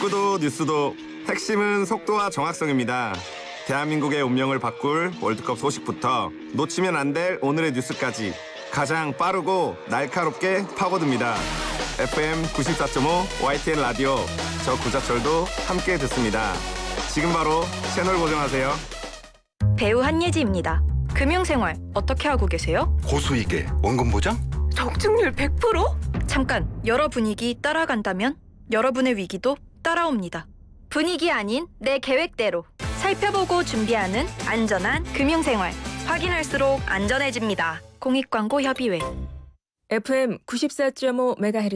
축구도 뉴스도 핵심은 속도와 정확성입니다. 대한민국의 운명을 바꿀 월드컵 소식부터 놓치면 안 될 오늘의 뉴스까지 가장 빠르고 날카롭게 파고듭니다. FM 94.5 YTN 라디오, 저 구자철도 함께 듣습니다. 지금 바로 채널 고정하세요. 배우 한예지입니다. 금융생활 어떻게 하고 계세요? 고수익에 원금 보장? 적중률 100%? 잠깐, 여러 분위기 따라간다면 여러분의 위기도 따라옵니다. 분위기 아닌 내 계획대로 살펴보고 준비하는 안전한 금융생활. 확인할수록 안전해집니다. 공익광고협의회. FM 94.5MHz